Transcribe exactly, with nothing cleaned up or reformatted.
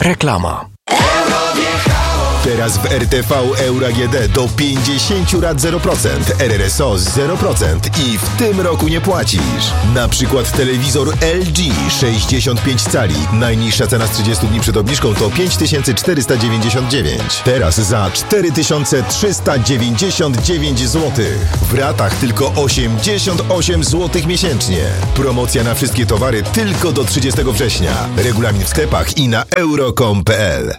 Reklama. Teraz w R T V Euro A G D do pięćdziesiąt rat zero procent, R R S O zero procent i w tym roku nie płacisz. Na przykład telewizor L G sześćdziesiąt pięć cali. Najniższa cena z trzydziestu dni przed obniżką to pięć tysięcy czterysta dziewięćdziesiąt dziewięć. Teraz za cztery tysiące trzysta dziewięćdziesiąt dziewięć złotych. W ratach tylko osiemdziesiąt osiem złotych miesięcznie. Promocja na wszystkie towary tylko do trzydziestego września. Regulamin w sklepach i na euro kropka com kropka p l.